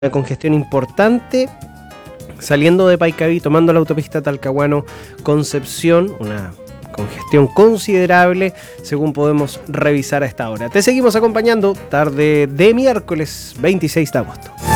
Una congestión importante saliendo de Paicaví, tomando la autopista Talcahuano-Concepción, una congestión considerable según podemos revisar a esta hora. Te seguimos acompañando tarde de miércoles 26 de agosto.